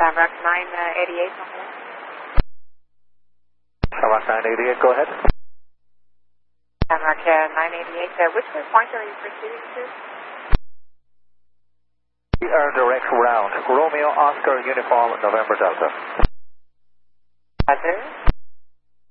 Rock 988 on hold. Rock 988, go ahead. Rock 988, which point are you proceeding to? We are direct round. Romeo, Oscar, Uniform, November Delta. Roger.